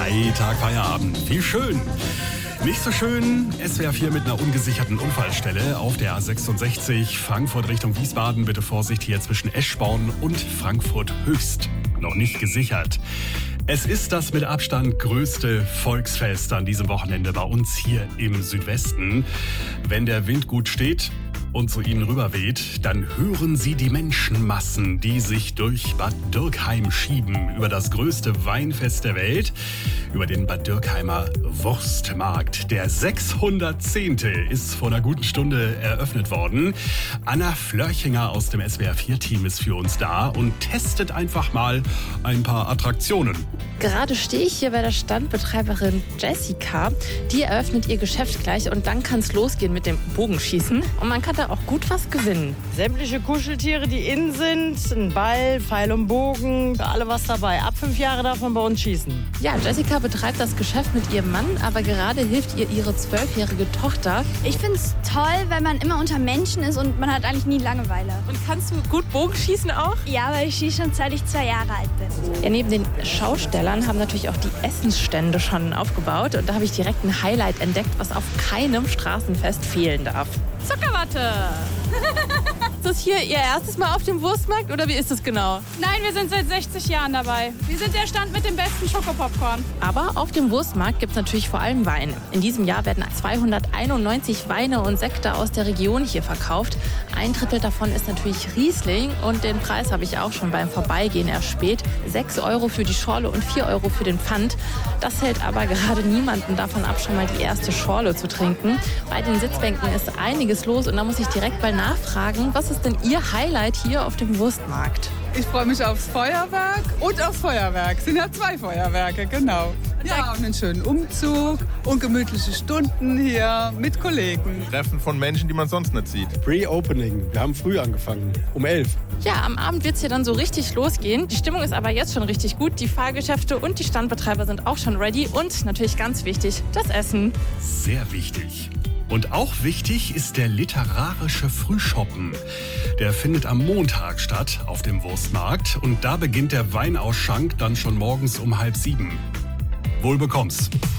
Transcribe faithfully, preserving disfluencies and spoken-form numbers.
Freitag, Feierabend. Wie schön. Nicht so schön, S W R vier mit einer ungesicherten Unfallstelle auf der A sechsundsechzig Frankfurt Richtung Wiesbaden. Bitte Vorsicht hier zwischen Eschborn und Frankfurt Höchst. Noch nicht gesichert. Es ist das mit Abstand größte Volksfest an diesem Wochenende bei uns hier im Südwesten. Wenn der Wind gut steht und zu Ihnen rüberweht, dann hören Sie die Menschenmassen, die sich durch Bad Dürkheim schieben, über das größte Weinfest der Welt, über den Bad Dürkheimer Wurstmarkt. Der sechshundertzehnte ist vor einer guten Stunde eröffnet worden. Anna Flörchinger aus dem S W R vier Team ist für uns da und testet einfach mal ein paar Attraktionen. Gerade stehe ich hier bei der Standbetreiberin Jessica. Die eröffnet ihr Geschäft gleich und dann kann es losgehen mit dem Bogenschießen. Und man kann da auch gut was gewinnen. Sämtliche Kuscheltiere, die innen sind, ein Ball, Pfeil und Bogen, für alle was dabei. Ab fünf Jahre darf man bei uns schießen. Ja, Jessica betreibt das Geschäft mit ihrem Mann, aber gerade hilft ihr ihre zwölfjährige Tochter. Ich finde es toll, weil man immer unter Menschen ist und man hat eigentlich nie Langeweile. Und kannst du gut Bogenschießen auch? Ja, weil ich schieße schon seit ich zwei Jahre alt bin. Ja, neben den Schaustellern haben natürlich auch die Essensstände schon aufgebaut. Und da habe ich direkt ein Highlight entdeckt, was auf keinem Straßenfest fehlen darf. Zuckerwatte! Ist das hier Ihr erstes Mal auf dem Wurstmarkt oder wie ist das genau? Nein, wir sind seit sechzig Jahren dabei. Wir sind der Stand mit dem besten Schokopopcorn. Aber auf dem Wurstmarkt gibt es natürlich vor allem Wein. In diesem Jahr werden zweihunderteinundneunzig Weine und Sekte aus der Region hier verkauft. Ein Drittel davon ist natürlich Riesling und den Preis habe ich auch schon beim Vorbeigehen erspäht. sechs Euro für die Schorle und vier Euro für den Pfand. Das hält aber gerade niemanden davon ab, schon mal die erste Schorle zu trinken. Bei den Sitzbänken ist einiges los und da muss ich direkt mal nachfragen, was ist denn Ihr Highlight hier auf dem Wurstmarkt? Ich freue mich aufs Feuerwerk und aufs Feuerwerk. Es sind ja zwei Feuerwerke, genau. Ja, und einen schönen Umzug und gemütliche Stunden hier mit Kollegen. Treffen von Menschen, die man sonst nicht sieht. Pre-Opening. Wir haben früh angefangen, um elf. Ja, am Abend wird es hier dann so richtig losgehen. Die Stimmung ist aber jetzt schon richtig gut. Die Fahrgeschäfte und die Standbetreiber sind auch schon ready. Und natürlich ganz wichtig, das Essen. Sehr wichtig. Und auch wichtig ist der literarische Frühschoppen. Der findet am Montag statt auf dem Wurstmarkt. Und da beginnt der Weinausschank dann schon morgens um halb sieben. Wohl bekomm's.